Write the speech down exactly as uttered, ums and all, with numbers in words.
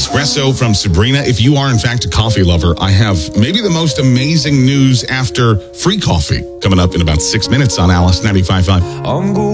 espresso from Sabrina. If you are, in fact, a coffee lover, I have maybe the most amazing news after free coffee coming up in about six minutes on Alice ninety-five point five.